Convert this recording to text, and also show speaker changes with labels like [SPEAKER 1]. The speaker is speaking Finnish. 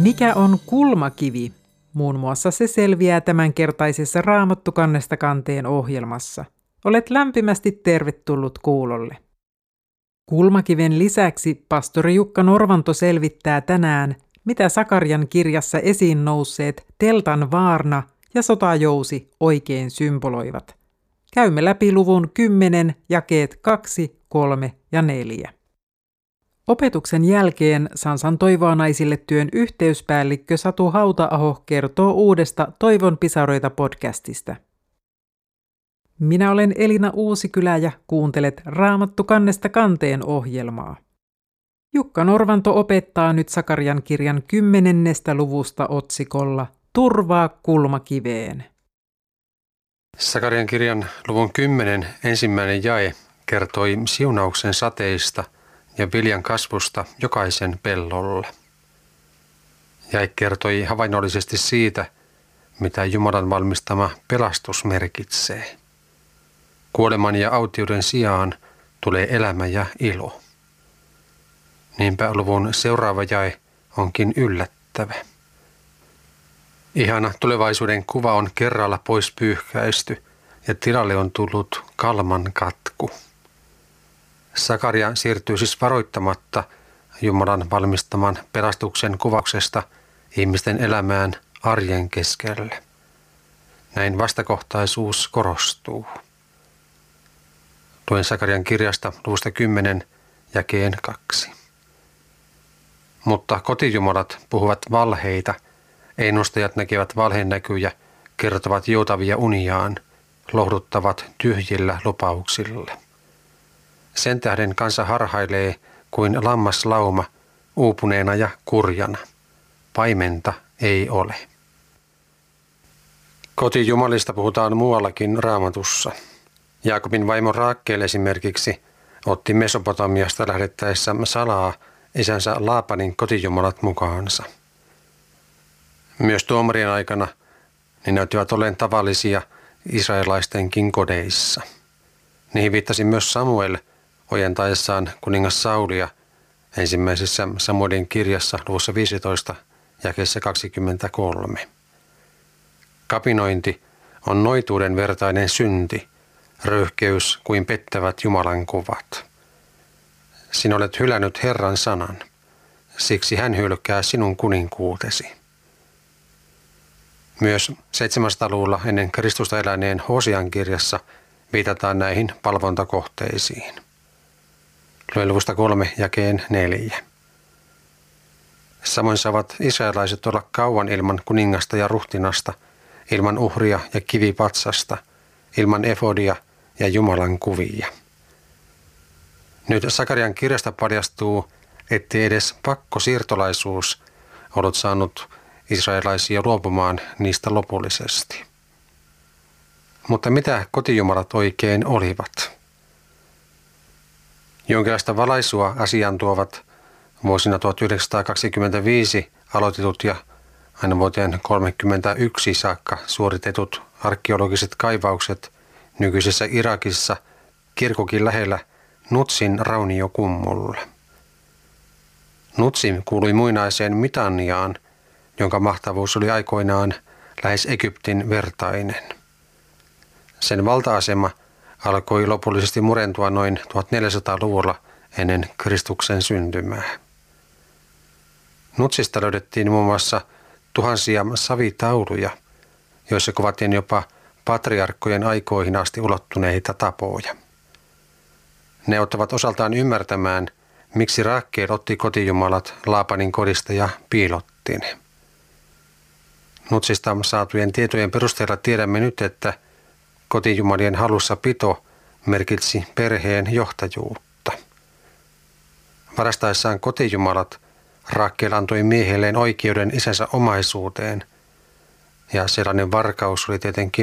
[SPEAKER 1] Mikä on kulmakivi? Muun muassa se selviää tämänkertaisessa Raamattu kannesta kanteen ohjelmassa. Olet lämpimästi tervetullut kuulolle. Kulmakiven lisäksi pastori Jukka Norvanto selvittää tänään, mitä Sakarian kirjassa esiin nousseet teltan vaarna ja sotajousi oikein symboloivat. Käymme läpi luvun 10 jakeet 2, 3 ja 4. Opetuksen jälkeen Sansan Toivoa naisille -työn yhteyspäällikkö Satu Hauta-aho kertoo uudesta Toivon pisaroita podcastista. Minä olen Elina Uusikylä ja kuuntelet Raamattu kannesta kanteen ohjelmaa. Jukka Norvanto opettaa nyt Sakarian kirjan 10. luvusta otsikolla Turvaa kulmakiveen.
[SPEAKER 2] Sakarian kirjan luvun 10 ensimmäinen jae kertoi siunauksen sateista ja viljan kasvusta jokaisen pellolla. Jae kertoi havainnollisesti siitä, mitä Jumalan valmistama pelastus merkitsee. Kuoleman ja autiuden sijaan tulee elämä ja ilo. Niinpä luvun seuraava jae onkin yllättävä. Ihana tulevaisuuden kuva on kerralla pois pyyhkäisty ja tilalle on tullut kalman katku. Sakaria siirtyy siis varoittamatta Jumalan valmistaman pelastuksen kuvauksesta ihmisten elämään arjen keskelle. Näin vastakohtaisuus korostuu. Luen Sakarian kirjasta luvusta 10 jakeen 2. Mutta kotijumalat puhuvat valheita, ennustajat näkevät valheenäkyjä, kertovat joutavia uniaan, lohduttavat tyhjillä lupauksilla. Sen tähden kansa harhailee kuin lammaslauma, uupuneena ja kurjana. Paimenta ei ole. Kotijumalista puhutaan muuallakin Raamatussa. Jaakobin vaimo Raakel esimerkiksi otti Mesopotamiasta lähdettäessä salaa isänsä Laapanin kotijumalat mukaansa. Myös tuomarien aikana ne näyttivät olleen tavallisia israelaistenkin kodeissa. Niihin viittasi myös Samuel ojentaessaan kuningas Saulia ensimmäisessä Samuelin kirjassa luvussa 15 jakeessa 23. Kapinointi on noituuden vertainen synti, röyhkeys kuin pettävät Jumalan kuvat. Sinä olet hylännyt Herran sanan, siksi hän hylkää sinun kuninkuutesi. Myös 700-luvulla ennen Kristusta eläneen Hosean kirjassa viitataan näihin palvontakohteisiin. Luen luvusta 3 jakeen 4. Samoin saavat israelaiset olla kauan ilman kuningasta ja ruhtinasta, ilman uhria ja kivipatsasta, ilman efodia ja Jumalan kuvia. Nyt Sakarian kirjasta paljastuu, ettei edes pakkosiirtolaisuus ollut saanut israelaisia luopumaan niistä lopullisesti. Mutta mitä kotijumalat oikein olivat? Jonkinlaista valaisua asiaan tuovat vuosina 1925 aloitetut ja aina vuoteen 1931 saakka suoritetut arkeologiset kaivaukset nykyisessä Irakissa Kirkukin lähellä Nutsin rauniokummulla. Nutsi kuului muinaiseen Mitanniaan, jonka mahtavuus oli aikoinaan lähes Egyptin vertainen. Sen valta-asema alkoi lopullisesti murentua noin 1400-luvulla ennen Kristuksen syntymää. Nutsista löydettiin muun muassa tuhansia savitauluja, joissa kuvattiin jopa patriarkkojen aikoihin asti ulottuneita tapoja. Ne auttavat osaltaan ymmärtämään, miksi Raakel otti kotijumalat Laapanin kodista ja piilotti ne. Nutsista saatujen tietojen perusteella tiedämme nyt, että kotijumalien hallussapito merkitsi perheen johtajuutta. Varastaessaan kotijumalat Raakel antoi miehelleen oikeuden isänsä omaisuuteen, ja sellainen varkaus oli tietenkin